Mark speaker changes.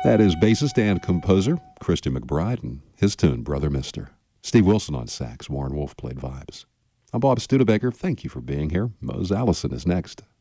Speaker 1: That is bassist and composer Christian McBride and his tune, Brother Mister. Steve Wilson on sax. Warren Wolf played vibes. I'm Bob Studebaker. Thank you for being here. Mose Allison is next.